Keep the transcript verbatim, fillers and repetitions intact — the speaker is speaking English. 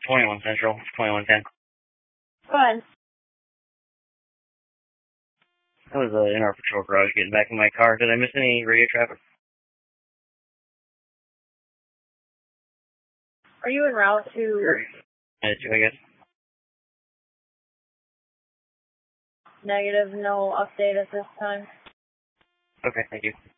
twenty-one Central, twenty-one ten. Go ahead. I was uh, in our patrol garage getting back in my car. Did I miss any radio traffic? Are you en route to... Sure. I did too, I guess. Negative, no update at this time. Okay, thank you.